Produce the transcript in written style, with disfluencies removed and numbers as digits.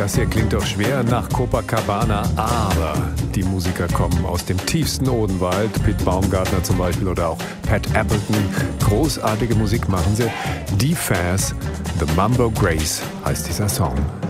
Das hier klingt doch schwer nach Copacabana, aber die Musiker kommen aus dem tiefsten Odenwald, Pete Baumgartner zum Beispiel oder auch Pat Appleton. Großartige Musik machen sie. Die Faz, The Mambo Grace heißt dieser Song.